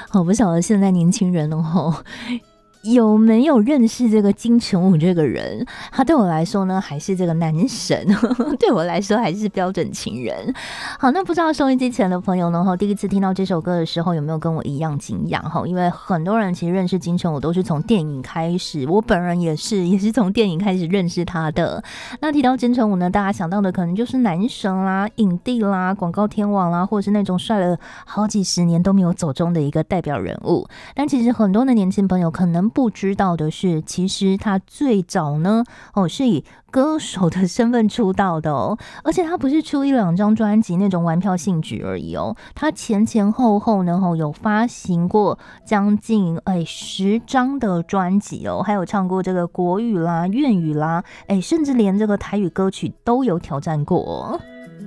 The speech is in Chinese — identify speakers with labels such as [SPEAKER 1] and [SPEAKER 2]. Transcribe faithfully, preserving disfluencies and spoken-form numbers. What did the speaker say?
[SPEAKER 1] 我不晓得现在年轻人哦有没有认识这个金城武这个人？他对我来说呢，还是这个男神，对我来说还是标准情人。好，那不知道收音机前的朋友呢，第一次听到这首歌的时候，有没有跟我一样惊讶？因为很多人其实认识金城武都是从电影开始，我本人也是，也是从电影开始认识他的。那提到金城武呢，大家想到的可能就是男神啦、影帝啦、广告天王啦，或者是那种帅了好几十年都没有走中的一个代表人物。但其实很多的年轻朋友可能不知道的是，其实他最早呢，哦，是以歌手的身份出道的哦，而且他不是出一两张专辑那种玩票性质而已哦，他前前后后呢，哦，有发行过将近哎十张的专辑哦，还有唱过这个国语啦、粤语啦，哎，甚至连这个台语歌曲都有挑战过哦。